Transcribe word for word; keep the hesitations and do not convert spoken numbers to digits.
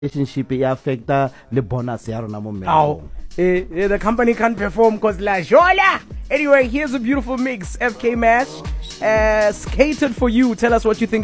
relationship e affecta le bonus ya rona mo Ow. Eh, eh, the company can't perform because la jola. Anyway, here's a beautiful mix. F K Match, uh, skated for you. Tell us what you think.